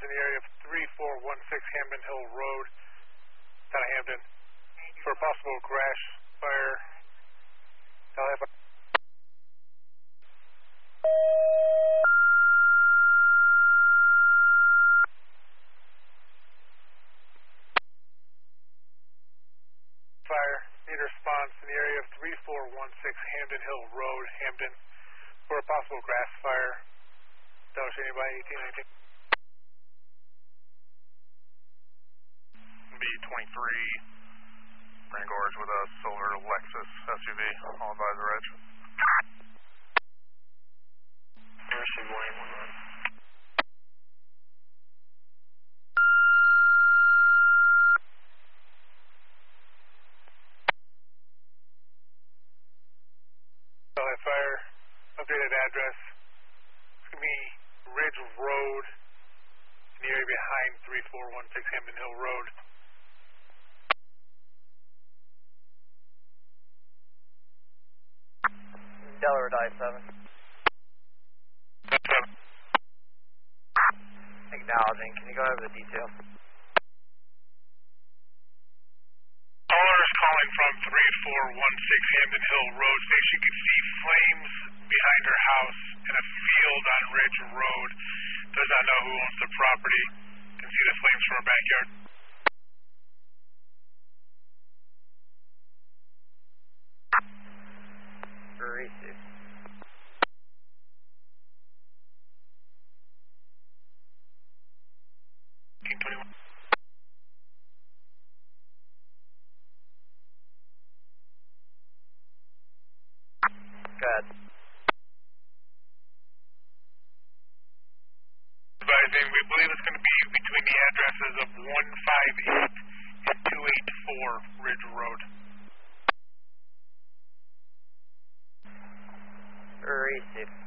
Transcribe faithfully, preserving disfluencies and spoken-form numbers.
in the area of three four one six Hamden Hill Road, town of Hamden, for a possible grass fire. I'll have a fire. Need a response in the area of three four one six Hamden Hill Road, Hamden, for a possible grass fire. Does anybody eighteen nineteen? B twenty-three, Rangors with a silver Lexus S U V, all advisor edge. Receive Wayne, one nine. I'll fire, updated address. It's going to be Ridge Road, in the area behind three four one six Hamden Hill Road. Delaware Die seven. seven. Acknowledging. Can you go over the details? Caller is calling from three four one six Hamden Hill Road. Says she can see flames behind her house in a field on Ridge Road. Does not know who owns the property. Can see the flames from her backyard. Receive. King twenty-one. Go ahead. Advising, we believe it's going to be between the addresses of one five eight and two eight four Ridge Road. Receive.